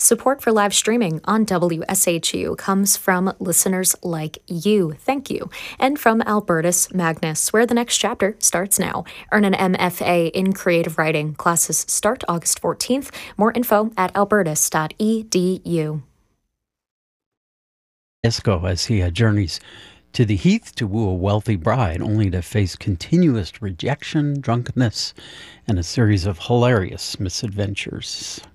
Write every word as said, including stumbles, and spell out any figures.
Support for live streaming on W S H U comes from listeners like you. Thank you. And from Albertus Magnus, where the next chapter starts now. Earn an M F A in creative writing. Classes start August fourteenth. More info at albertus dot e d u. Isco as he uh, journeys to the heath to woo a wealthy bride, only to face continuous rejection, drunkenness, and a series of hilarious misadventures.